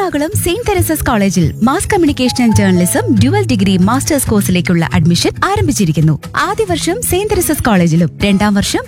Ernakulam Saint Teresa's കോളേജിൽ mass communication and journalism dual degree masters കോഴ്സിലേക്കുള്ള admission ആരംഭിച്ചിരിക്കുന്നു. ആദ്യ വർഷം സെയിന്റ് തെരേസസ് കോളേജിലും 2ാം വർഷം